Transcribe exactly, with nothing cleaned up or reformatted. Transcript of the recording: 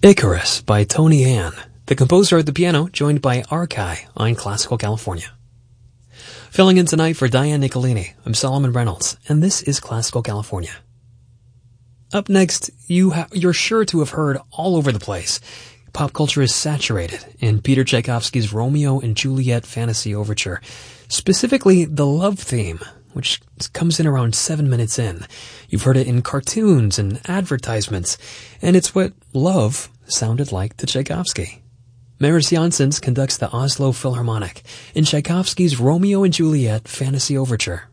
Icarus by Tony Ann, the composer at the piano, joined by Arkai on Classical California. Filling in tonight for Diane Nicolini, I'm Solomon Reynolds, and this is Classical California. Up next, you ha- you're sure to have heard all over the place. Pop culture is saturated in Peter Tchaikovsky's Romeo and Juliet Fantasy Overture, specifically the love theme, which comes in around seven minutes in. You've heard it in cartoons and advertisements, and it's what love sounded like to Tchaikovsky. Maris Janssens conducts the Oslo Philharmonic in Tchaikovsky's Romeo and Juliet Fantasy Overture.